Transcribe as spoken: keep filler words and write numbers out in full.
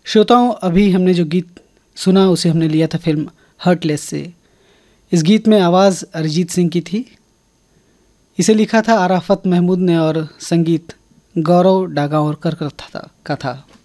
श्रोताओं, अभी हमने जो गीत सुना उसे हमने लिया था फिल्म हर्टलेस से। इस गीत में आवाज़ अरिजीत सिंह की थी। इसे लिखा था आराफत महमूद ने और संगीत गौरव डागांवकर का था, का था।